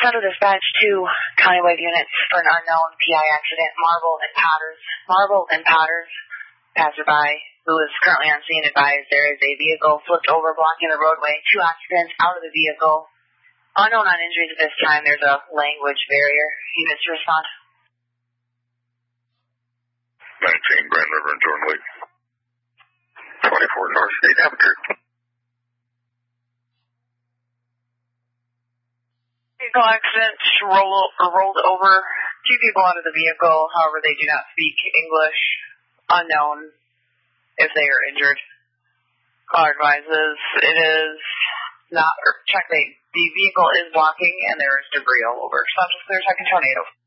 Center Dispatch 2 countywide units for an unknown PI accident. Marble and Potters. Passerby who is currently on scene advised there is a vehicle flipped over blocking the roadway. 2 occupants out of the vehicle. Unknown on injuries at this time. There's a language barrier. Units to respond. 19 Grand River and Jordan Lake. 24 North State Avenue. Vehicle accident rolled over 2 people out of the vehicle. However, they do not speak English. Unknown if they are injured. Caller advises it is not, or checkmate. The vehicle is blocking and there is debris all over. Subject clear, second tornado.